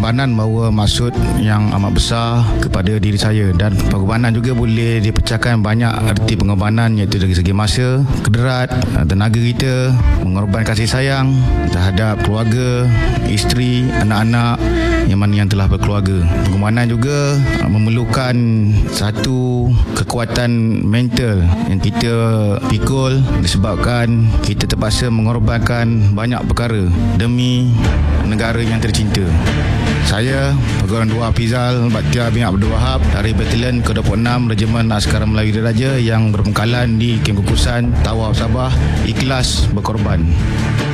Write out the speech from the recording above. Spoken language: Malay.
pengorbanan bahawa maksud yang amat besar kepada diri saya, dan pengorbanan juga boleh dipecahkan banyak arti pengorbanan, iaitu dari segi masa, kederat, tenaga kita, mengorbankan kasih sayang terhadap keluarga, isteri, anak-anak yang telah berkeluarga. Pengorbanan juga memerlukan satu kekuatan mental yang kita pikul disebabkan kita terpaksa mengorbankan banyak perkara demi negara yang tercinta. Saya, Perguruan 2 Hafizal Bakhtiar bin Abdul Wahab dari Batalion ke-26 Regimen Askar Melayu Diraja yang berpangkalan di Kem Kukusan, Tawau, Sabah, ikhlas berkorban.